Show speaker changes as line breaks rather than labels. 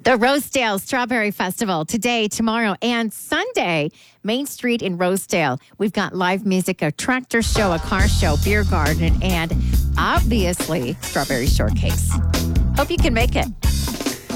The Rosedale Strawberry Festival today, tomorrow, and Sunday, Main Street in Rosedale. We've got live music, a tractor show, a car show, beer garden, and obviously strawberry shortcakes. Hope you can make it.